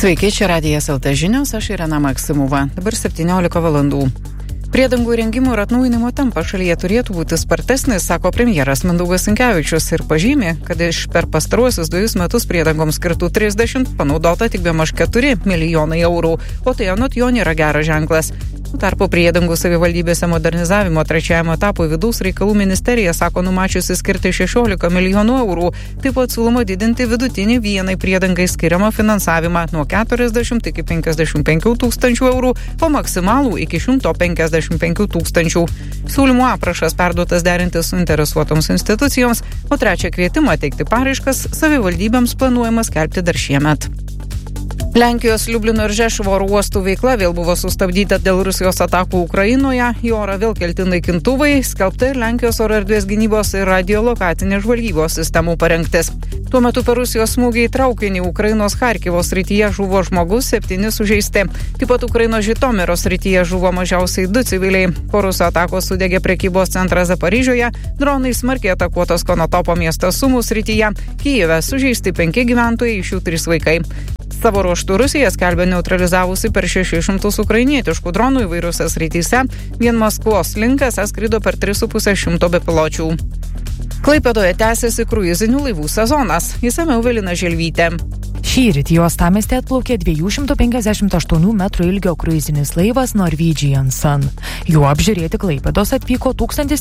Sveiki, čia Radijas LT žinios, aš Irena Maksimova. Dabar 17 valandų. Priedangų įrengimo ir atnaujinimo tempas šalyje turėtų būti spartesnis, sako premjeras Mindaugas Sinkevičius ir pažymė, kad iš per pastaruosius 2 metus priedangoms skirtų 30 panaudota tik bemaž 4 milijonai eurų, o tai anot jo nėra geras ženklas. Tarpo priedangų savivaldybėse modernizavimo 3 etapui Vidaus reikalų ministerija sako numačiusi skirti 16 milijonų eurų. Taip pat siūloma didinti vidutinį vienai priedangai skiriamą finansavimą nuo 40 iki 55 tūkstančių eurų, o maksimalų iki 155 tūkstančių. Siūlymų aprašas perduotas derinti su interesuotoms institucijoms, o 3 kvietimą teikti paraiškas savivaldybėms planuojama skelbti dar šiemet. Lenkijos Liublino ir Žešuvo oro uostų veikla vėl buvo sustabdyta dėl Rusijos atakų Ukrainoje, į orą vėl kelti naikintuvai, skelbta ir Lenkijos oro erdvės gynybos ir radiolokacinės žvalgybos sistemų parengtis. Tuo metu per Rusijos smūgį į traukinį Ukrainos Charkivo srityje žuvo žmogus, 7 sužeisti. Taip pat Ukrainos Žitomiro srityje žuvo mažiausiai 2 civiliai. Po Rusų atakos sudegė prekybos centras Zaporižėje, dronai smarkiai atakuotos Konotopo miestas Sumų srityje, Kijeve sužeisti 5 gyventojai, iš jų 3 vaikai. Savo ruožtu Rusija skelbia neutralizavusi per 600 ukrainietiškų dronų įvairiuose srityse, vien Maskvos linkas skrido per 3,5 bepiločių. Klaipėdoje tęsiasi kruizinių laivų sezonas. Išsamiau Evelina Želvytė. Šįryt į uostamiestį atplaukė 258 metrų ilgio kruizinis laivas Norwegian Sun. Juo apžiūrėti Klaipėdos atvyko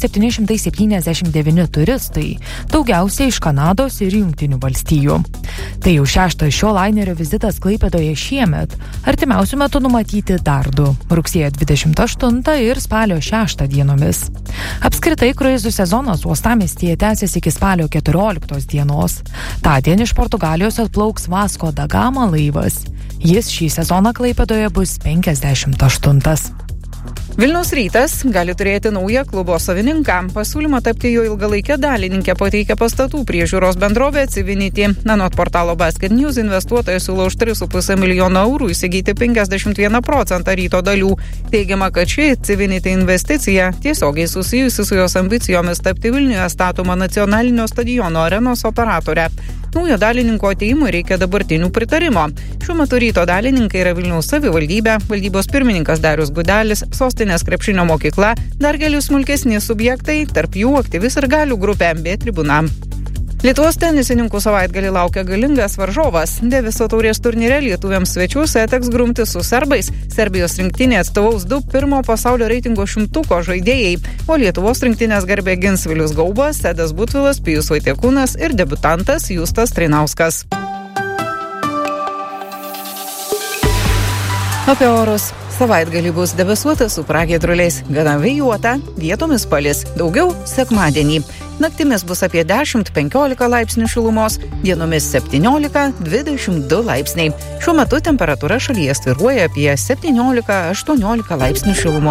1779 turistai, daugiausiai iš Kanados ir Jungtinių valstijų. Tai jau 6 šio lainerio vizitas Klaipėdoje šiemet. Artimiausiu metu numatyti dar 2 – rugsėjo 28 ir spalio 6 dienomis. Apskritai kruizų sezonas uostamiestyje tęsiasi iki spalio 14 dienos. Tądien iš Portugalijos atplauks Vasco da Gama laivas. Jis šį sezoną Klaipėdoje bus 58. Vilniaus Rytas gali turėti naują klubo savininką. Pasiūlymą tapti jo ilgalaikę dalininkę pateikia pastatų priežiūros bendrovė Civinity. Anot portalo Basket News investuotojas siūlo už 3,5 milijono eurų įsigyti 51% Ryto dalių. Teigiama, kad ši Civinity investicija tiesiogiai susijusi su jos ambicijomis tapti Vilniuje statoma nacionalinio stadiono arenos operatorė. Naujo dalininko ateimui reikia dabartinių pritarimo. Šiuo metu Ryto dalininkai yra Vilniaus savivaldybė, valdybos pirmininkas Darius Gudelis, Sostinės krepšinio mokykla, dar keli smulkesni subjektai, tarp jų aktyvi sirgalių grupė bei tribuna. Lietuvos tenisininkų savaitgalį laukia galingas varžovas. Deviso taurės turnyre lietuviams svečiuose teks grumti su serbais. Serbijos rinktinė atstovaus 2 pirmo pasaulio reitingo 100 žaidėjai, o Lietuvos rinktinės garbę gins Vilius Gaubas, Edas Butvilas, Pijus Vaitiekūnas ir debiutantas Justas Treinauskas. Apie orus. Savaitgalį bus debesuota su pragiedruliais, gana vėjuota, vietomis palis, daugiau sekmadienį. Naktimis bus apie 10-15 laipsnių šilumos, dienomis 17-22 laipsniai. Šiuo metu temperatūra šalyje svyruoja apie 17-18 laipsnių šilumos.